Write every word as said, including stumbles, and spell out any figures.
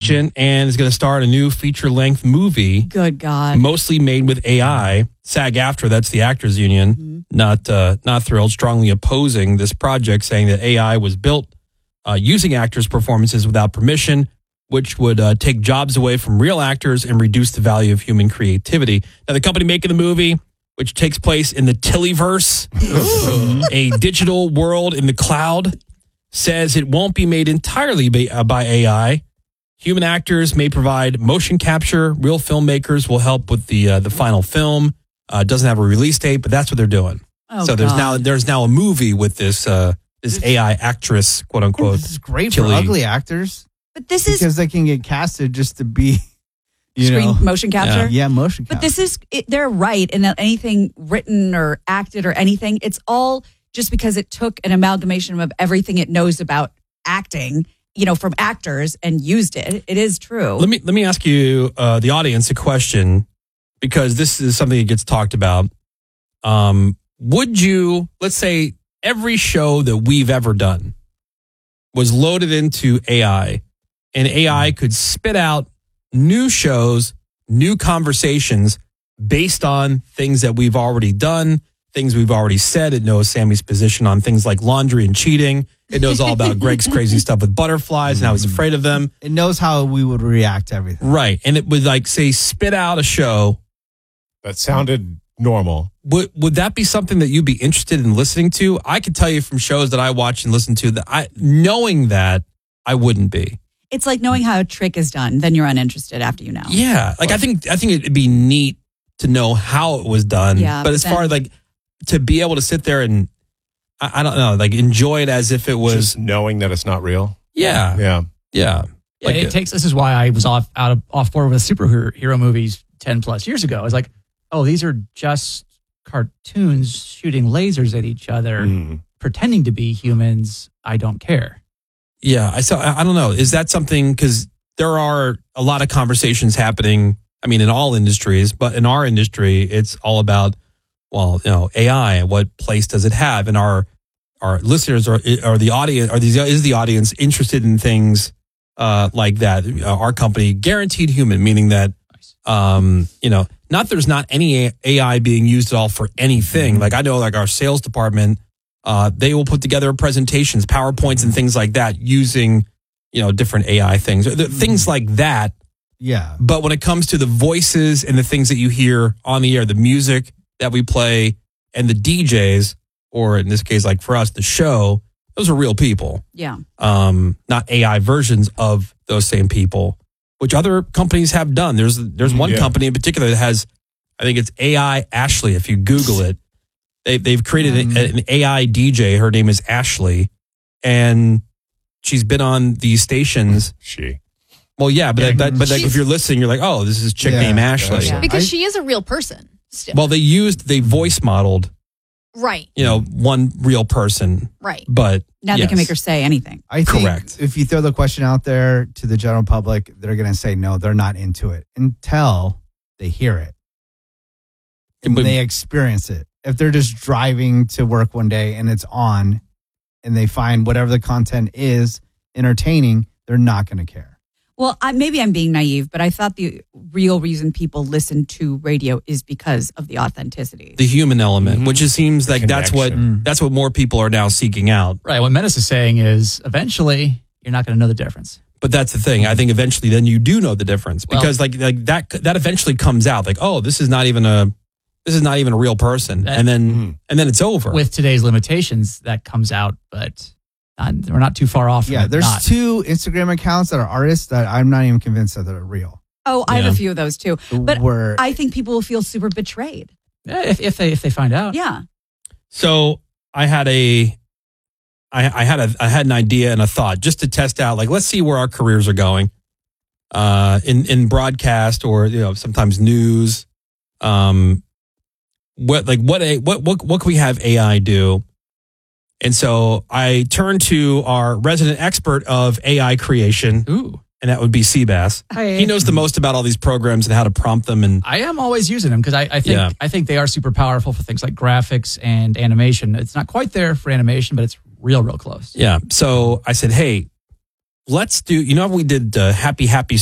agent and is going to star in a new feature-length movie. Good God. Mostly made with A I. SAG-AFTRA, that's the actors union, mm-hmm. not uh, not thrilled, strongly opposing this project, saying that A I was built uh, using actors' performances without permission, which would uh, take jobs away from real actors and reduce the value of human creativity. Now, the company making the movie, which takes place in the Tillyverse, a digital world in the cloud, says it won't be made entirely by, uh, by A I. Human actors may provide motion capture. Real filmmakers will help with the uh, the final film. Uh, doesn't have a release date, but that's what they're doing. Oh, so there's God. now there's now a movie with this uh, this A I actress, quote unquote. This is great Tilly. for ugly actors. But this is because they can get casted just to be, you screen know, motion capture. Yeah, motion capture. But this is it, they're right in that anything written or acted or anything, it's all just because it took an amalgamation of everything it knows about acting, you know, from actors and used it. It is true. Let me let me ask you, uh, the audience, a question, because this is something that gets talked about. Um, would you, let's say, every show that we've ever done was loaded into A I, and A I could spit out new shows, new conversations based on things that we've already done, things we've already said. It knows Sammy's position on things like laundry and cheating. It knows all about Greg's crazy stuff with butterflies and how he's afraid of them. It knows how we would react to everything. Right. And it would, like, say, spit out a show that sounded normal. Would would that be something that you'd be interested in listening to? I could tell you from shows that I watch and listen to that I, knowing that, I wouldn't be. It's like knowing how a trick is done. Then you're uninterested after you know. Yeah. Like, I think I think it'd be neat to know how it was done. Yeah, but as then- far as, like, to be able to sit there and, I, I don't know, like, enjoy it as if it was. Just knowing that it's not real. Yeah. Yeah. Yeah. Yeah, Like it a- takes. This is why I was off out of off board with superhero movies ten plus years ago. I was like, oh, these are just cartoons shooting lasers at each other, Mm. pretending to be humans. I don't care. Yeah, I saw. I I don't know. Is that something? Because there are a lot of conversations happening. I mean, in all industries, but in our industry, it's all about, well, you know, A I. What place does it have? And our our listeners are are the audience. Are these is the audience interested in things uh, like that? Uh, our company, Guaranteed Human, meaning that, um, you know, not there's not any A I being used at all for anything. Like, I know, like, our sales department. Uh, they will put together presentations, PowerPoints, and things like that using, you know, different A I things, the, things like that. Yeah. But when it comes to the voices and the things that you hear on the air, the music that we play and the D Js, or in this case, like for us, the show, those are real people. Yeah. Um, not A I versions of those same people, which other companies have done. There's there's one Yeah. company company in particular that has, I think it's A I Ashley. If you Google it. They, they've created Um. a, an A I D J. Her name is Ashley, and she's been on these stations. She. Well, yeah, but Yeah, that, that, but like, she's- if you're listening, you're like, oh, this is a chick Yeah, named Ashley. yeah. Because I- she is a real person still. Well, they used, they voice modeled, right, you know, one real person, right. but Now they yes. can make her say anything. I think Correct. if you throw the question out there to the general public, they're going to say no, they're not into it until they hear it and But- they experience it. If they're just driving to work one day and it's on and they find whatever the content is entertaining, they're not going to care. Well, I, maybe I'm being naive, but I thought the real reason people listen to radio is because of the authenticity. the human element, Mhm. which it seems like that's what Connection. that's what more people are now seeking out. Right. What Menace is saying is eventually you're not going to know the difference. But that's the thing. I think eventually, then you do know the difference Well- because like like that that eventually comes out. Like, oh, this is not even a this is not even a real person, That- and then Mhm. and then it's over. With today's limitations, that comes out, but not, we're not too far off from Yeah, it there's not. two Instagram accounts that are artists that I'm not even convinced that they're real. oh, I have Yeah. a few of those too. But Where I think people will feel super betrayed. Yeah, if, if they if they find out. Yeah. So I had a, I, I had a, I had an idea and a thought just to test out. Like, let's see where our careers are going, uh, in in broadcast or you know sometimes news. Um, what like what a what what what can we have A I do? And so I turned to our resident expert of A I creation, Ooh. and that would be Seabass. He knows the most about all these programs and how to prompt them. And I am always using them because I, I think Yeah. I think they are super powerful for things like graphics and animation. It's not quite there for animation, but it's real, real close. yeah, so I said, hey, let's do. You know, how we did uh, Happy Happy